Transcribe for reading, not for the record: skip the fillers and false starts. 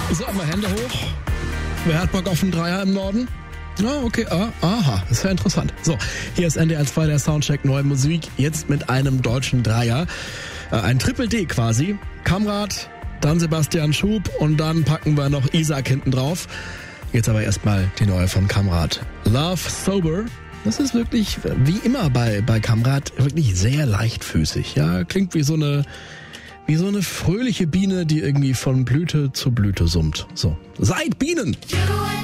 So, einmal Hände hoch. Wer hat Bock auf einen Dreier im Norden? Ja, okay, aha, ist ja interessant. So, hier ist NDR 2 der Soundcheck Neue Musik, jetzt mit einem deutschen Dreier. Ein Triple D quasi. Kamrat, dann Sebastian Schub und dann packen wir noch Isaac hinten drauf. Jetzt aber erstmal die neue von Kamrat. Love Sober. Das ist wirklich, wie immer bei Kamrat, wirklich sehr leichtfüßig. Ja, klingt wie so eine fröhliche Biene, die irgendwie von Blüte zu Blüte summt. So, seid Bienen!